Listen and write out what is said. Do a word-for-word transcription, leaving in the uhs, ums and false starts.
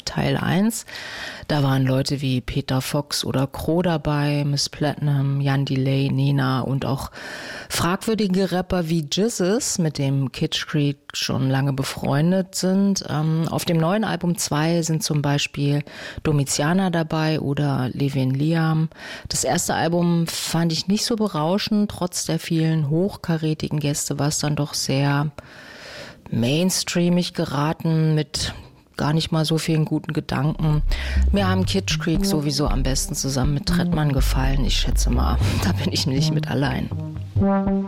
Teil eins. Da waren Leute wie Peter Fox oder Crow dabei, Miss Platinum, Jan Delay, Nena und auch fragwürdige Rapper wie Jizzes, mit dem Kitsch Creek schon lange befreundet sind. Ähm, auf dem neuen Album zwei sind zum Beispiel Domiziana dabei oder Levin Liam. Das erste Album fand ich nicht so berauschend, trotz der vielen hochkarätigen Gäste war es dann doch sehr mainstreamig geraten mit gar nicht mal so vielen guten Gedanken. Mir haben Kitsch Creek sowieso am besten zusammen mit Trettmann gefallen. Ich schätze mal, da bin ich nicht mit allein.